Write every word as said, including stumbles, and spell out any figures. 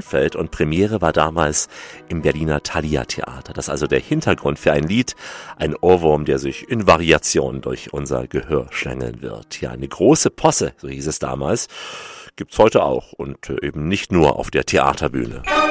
Frauenfeld und Premiere war damals im Berliner Thalia Theater. Das ist also der Hintergrund für ein Lied, ein Ohrwurm, der sich in Variation durch unser Gehör schlängeln wird. Ja, eine große Posse, so hieß es damals, gibt's heute auch und eben nicht nur auf der Theaterbühne.